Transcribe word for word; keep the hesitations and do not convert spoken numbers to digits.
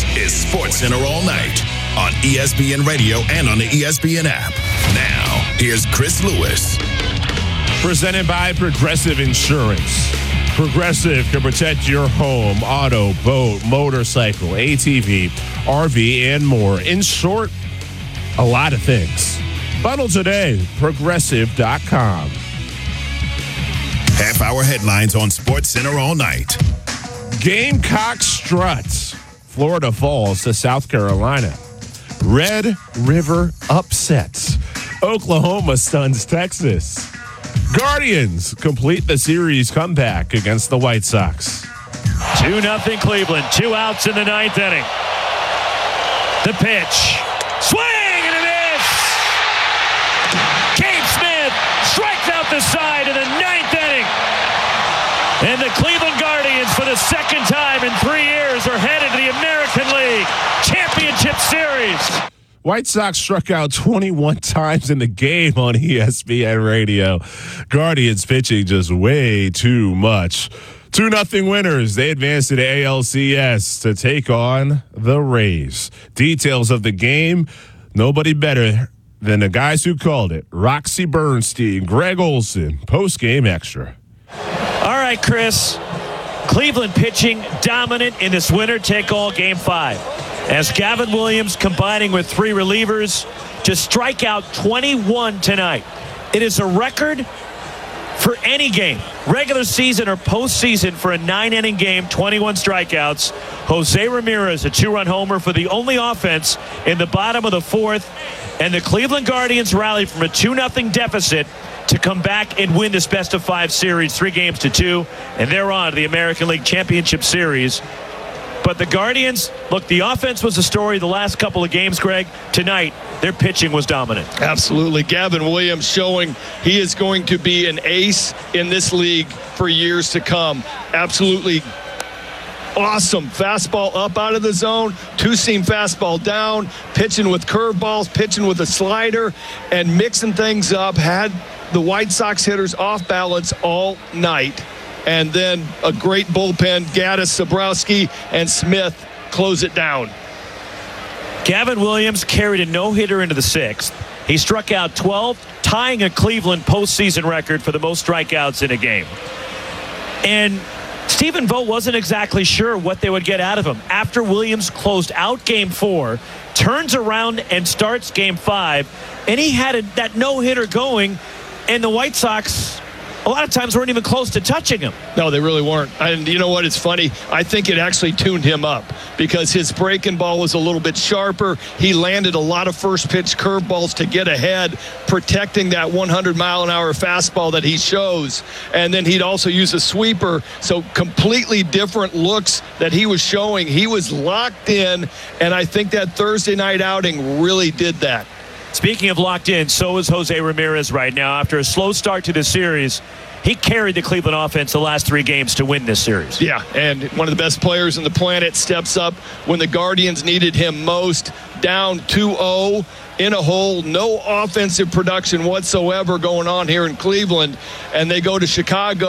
is SportsCenter All Night on E S P N Radio and on the E S P N app. Now, here's Chris Lewis. Presented by Progressive Insurance. Progressive can protect your home, auto, boat, motorcycle, A T V, R V, and more. In short, a lot of things. Bundle today, progressive dot com. Half-hour headlines on SportsCenter All Night. Gamecock struts. Florida falls to South Carolina. Red River upsets. Oklahoma stuns Texas. Guardians complete the series comeback against the White Sox. two nothing Cleveland. Two outs in the ninth inning. The pitch. Swing and a miss! Cave Smith strikes out the side in the ninth inning. And the Cleveland Guardians, for the second time in three years, are headed to the American League Championship Series. White Sox struck out twenty-one times in the game on E S P N Radio. Guardians pitching just way too much. two nothing winners. They advance to the A L C S to take on the Rays. Details of the game, nobody better than the guys who called it. Roxy Bernstein, Greg Olson, post-game extra. All right, Chris. Cleveland pitching dominant in this winner-take-all Game five. As Gavin Williams combining with three relievers to strike out twenty-one tonight. It is a record for any game, regular season or postseason, for a nine-inning game, twenty-one strikeouts. Jose Ramirez, a two-run homer for the only offense in the bottom of the fourth. And the Cleveland Guardians rallied from a two nothing deficit to come back and win this best-of-five series, three games to two. And they're on to the American League Championship Series. But the Guardians, look, the offense was the story the last couple of games, Greg. Tonight, their pitching was dominant. Absolutely. Gavin Williams showing he is going to be an ace in this league for years to come. Absolutely awesome. Fastball up out of the zone, two-seam fastball down, pitching with curveballs, pitching with a slider, and mixing things up. Had the White Sox hitters off balance all night. And then a great bullpen. Gaddis, Sabrowski, and Smith close it down. Gavin Williams carried a no-hitter into the sixth. He struck out twelve, tying a Cleveland postseason record for the most strikeouts in a game. And Stephen Vogt wasn't exactly sure what they would get out of him. After Williams closed out Game four, turns around and starts Game five, and he had a, that no-hitter going, and the White Sox a lot of times weren't even close to touching him. No, they really weren't. And you know what? It's funny. I think it actually tuned him up because his breaking ball was a little bit sharper. He landed a lot of first pitch curveballs to get ahead, protecting that one hundred mile an hour fastball that he shows. And then he'd also use a sweeper. So completely different looks that he was showing. He was locked in. And I think that Thursday night outing really did that. Speaking of locked in, so is Jose Ramirez right now. After a slow start to the series, he carried the Cleveland offense the last three games to win this series. Yeah, and one of the best players on the planet steps up when the Guardians needed him most. Down two oh in a hole, no offensive production whatsoever going on here in Cleveland, and they go to Chicago.